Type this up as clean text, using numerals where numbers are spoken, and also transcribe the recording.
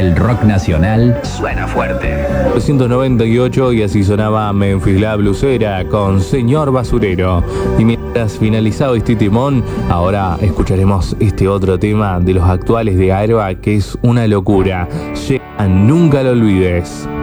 El rock nacional suena fuerte. 1998 y así sonaba Memphis La Blusera con Señor Basurero. Y mientras finalizado este timón, ahora escucharemos este otro tema de los actuales de Aerba que es una locura. Llega Nunca lo olvides.